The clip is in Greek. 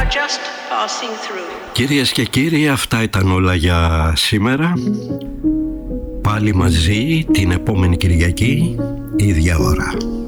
Κυρίες και κύριοι, αυτά ήταν όλα για σήμερα. Πάλι μαζί την επόμενη Κυριακή, ίδια ώρα.